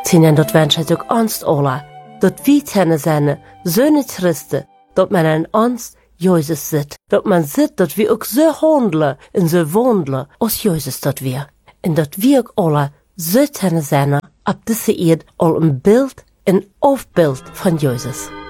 Tinen dat wens ook angst alla, dat wie tenne seine Söhne Christen, dat man in angst Jesus zit, dat man zit dat wir ook so handelen en so wandelen, als Jesus dat wir. En dat wir ook alle so tenne seine, ab diese Eid al een beeld, een afbeeld van Jesus.